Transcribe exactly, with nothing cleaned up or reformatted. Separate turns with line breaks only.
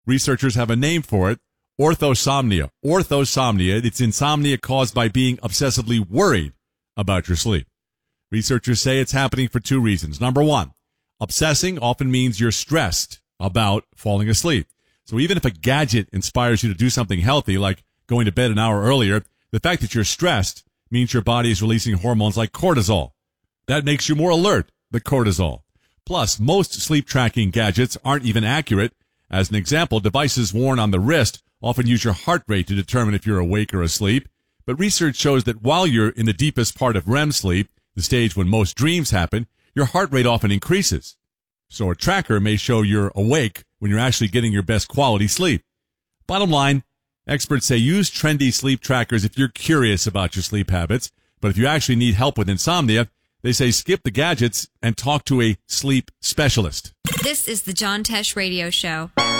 Researchers have a name for it, orthosomnia. Orthosomnia, it's insomnia caused by being obsessively worried about your sleep. Researchers say it's happening for two reasons. Number one, obsessing often means you're stressed about falling asleep. So even if a gadget inspires you to do something healthy, like going to bed an hour earlier, the fact that you're stressed means your body is releasing hormones like cortisol. That makes you more alert, the cortisol. Plus, most sleep tracking gadgets aren't even accurate. As an example, devices worn on the wrist often use your heart rate to determine if you're awake or asleep. But research shows that while you're in the deepest part of R E M sleep, the stage when most dreams happen, your heart rate often increases. So a tracker may show you're awake when you're actually getting your best quality sleep. Bottom line, experts say use trendy sleep trackers if you're curious about your sleep habits. But if you actually need help with insomnia, they say skip the gadgets and talk to a sleep specialist.
This is the John Tesh Radio Show.